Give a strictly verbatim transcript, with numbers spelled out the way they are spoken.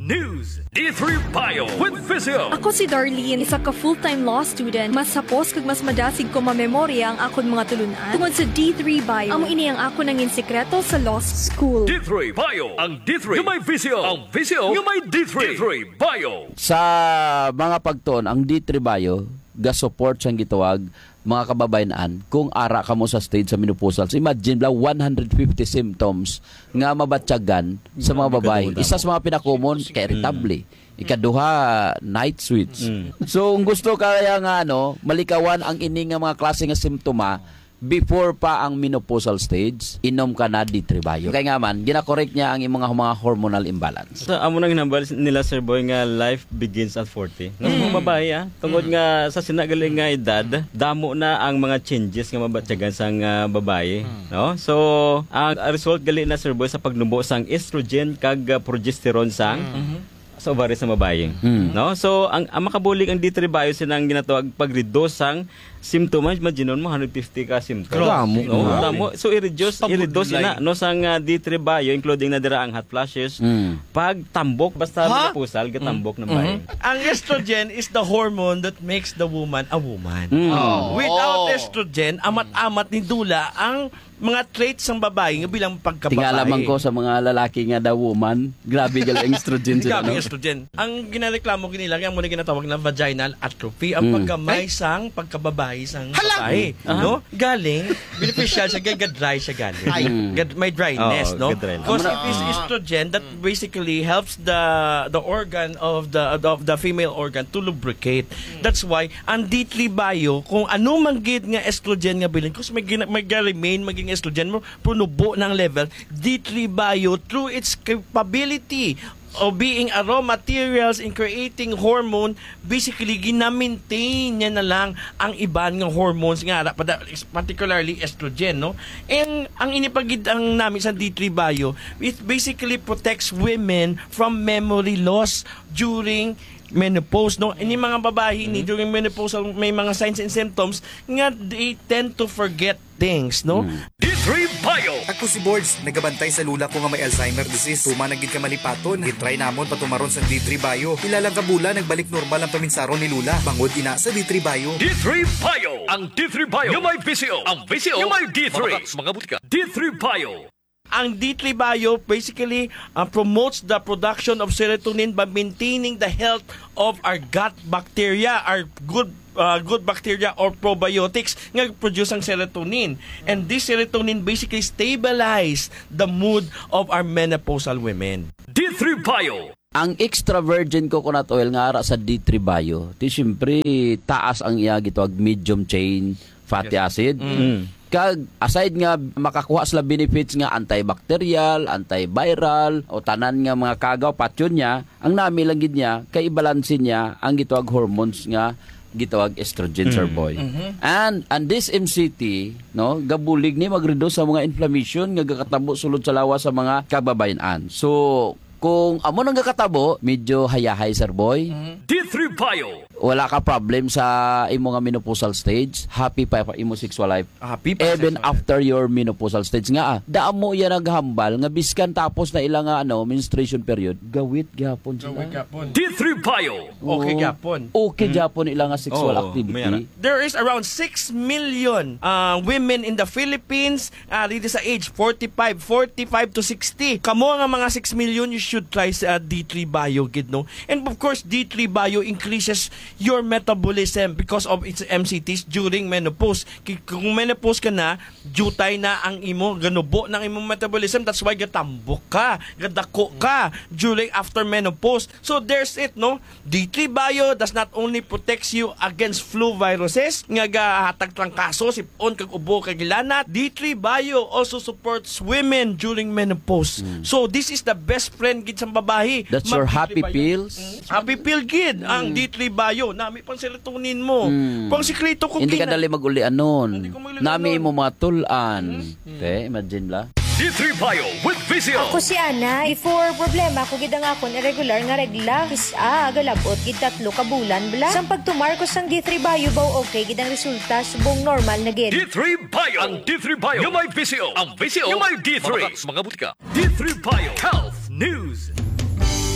News. D three Bio with Physio. Ako si Darlene, isa ka full-time law student. Mas sapos kag mas madasig ko mamemorya ang akon mga tulunan. Tungod sa D three Bio, amo ini ang ako nangin sekreto sa law school. D three Bio. Ang D three yung may Physio. Ang Physio yung may D three. D three Bio. Sa mga pagton, ang D three Bio, ga-support siyang gitawag mga kababayan kung ara ka mo sa stage sa menopausal. So imagine bla one hundred fifty symptoms nga mabatyagan sa mga babae. Isa sa mga pinakomon kay irritable. Ikaduha, night sweats. Mm. So kung gusto kaya nga ano, malikawan ang ini nga mga klase nga simptoma before pa ang menopausal stage, inom ka na D three Bio. Kaya nga man, ginakorek niya ang imong mga hormonal imbalance. So, amo nang hinambal nila, Sir Boy, nga life begins at forty. Nga mm. mga babae, ha? Tungod mm. nga sa sinagaling nga edad, damo na ang mga changes nga mabatyagan sa uh, babae. Mm. No? So, ang result gali na, Sir Boy, sa pagnubo sang estrogen kag uh, progesterone sang mm-hmm. sa ovaries ng babae. Mm. No? So, ang, ang makabulig ang D three Bio sinang ginatawag pag-reduce sang symptoms, imagine mo one hundred fifty ka symptoms. Gramo. No? Gramo. So, i-reduce, i-reduce na no, sang uh, D three Bio, including na dira ang hot flashes, mm. pagtambok, basta menopausal, gatambok mm. ng babae. Mm-hmm. Ang estrogen is the hormone that makes the woman a woman. Mm. Oh. Without estrogen, amat-amat ni dula ang mga traits ng babae nga bilang pagkababae. Tingalaman ko sa mga lalaki nga daw woman, grabe gal estrogen sila. Grabe no? estrogen. Ang ginareklamo kinila, ang muna ginatawag na vaginal atrophy, ang mm. pagkamay sang pagkababae sang babae. Uh-huh. No? Galing, beneficial siya, gag-dry siya galing. Gad, may dryness, oh, no? Because it is estrogen that basically helps the the organ of the of the female organ to lubricate. That's why, ang D three Bio, kung ano man gid nga estrogen nga bilin, kasi may, may remain maging estrogen mo, punubo ng level, D three Bio, through its capability of being a raw materials in creating hormone, basically gina-maintain niya na lang ang iban ng hormones nga, particularly estrogen, no? And ang inipagid ang namin sa D three Bio, it basically protects women from memory loss during menopause, no? Ini mga babae ni mm-hmm. during menopause may mga signs and symptoms nga they tend to forget things, no? Mm. D three Bio. Ako si Boards, nagabantay sa lula ko nga may Alzheimer disease. Tuma nagid ka malipaton. Gitry namon patumaron sa D three Bio. Ilalang kabula nagbalik normal ang paminsaron ni Lula. Bangod ina sa D three Bio. D three Bio. Ang D three Bio yung may Physio. Ang Physio yung may D three. Mga butika. D three Bio. Ang D three Bio basically uh, promotes the production of serotonin by maintaining the health of our gut bacteria, our good uh, good bacteria or probiotics nga produce ang serotonin. And this serotonin basically stabilize the mood of our menopausal women. D three Bio. Ang extra virgin coconut oil nga ara sa D three Bio, ti syempre taas ang iya gitawag medium chain fatty acid. Mm. Kag aside nga makakuha sila benefits nga antibacterial, antiviral o tanan nga mga kagaw patyon niya, ang nami lang gid niya kay ibalansin niya ang gitawag hormones nga gitawag estrogen, mm. Sir Boy. Mm-hmm. And and this M C T, no, gabulig ni mag-reduce sa mga inflammation nga gakatabo sulod sa lawas sa mga kababayan. So kung amo nang gakatabo, medyo hayahay, Sir Boy. Mm-hmm. D three Bio. Wala ka problem sa imo nga menopausal stage, happy pa pa imo sexual life. Happy pa even after life. Your menopausal stage nga. Daan mo yan naghambal nga biskan tapos na ilang ano menstruation period, gawit gyapon sila. Gawit gyapon. D three Bio. Okay gyapon. Okay gyapon ilang nga sexual oh, activity. There is around six million uh, women in the Philippines uh, dito sa age forty-five, forty-five to sixty. Kamo nga mga six million, you should try sa uh, D three Bio gid, no? And of course, D three Bio increases your metabolism because of its M C Ts during menopause. Kung menopause ka na, jutay na ang imo, ganubo ng imong metabolism. That's why gatambok ka, gadako ka during after menopause. So there's it, no? D three Bio does not only protects you against flu viruses, nga gahatag trangkaso, sipon, kag ubo, kag gilanat. D three Bio also supports women during menopause. Mm. So this is the best friend gid sa babae. That's your happy pills? Mm. Happy pill gid, mm. ang D three Bio. Nami pang serotonin mo. Hmm. Pang siklito ko hindi ka dali mag-ulian nun. Nami mo mga tulan. Hmm. Okay, imagine la. D three Bio with Physio. Ako si Ana, before problema ko gid ang akon irregular nga regla. Isa, galabot gid tatlo ka bulan bla. Sang pagtumarkos sang D three Bio baw okay gid ang resulta subong normal na gid. D three Bio. Ang D three Bio yung may Physio. Ang Physio yung may D three. Mga butika. D three Bio Health News.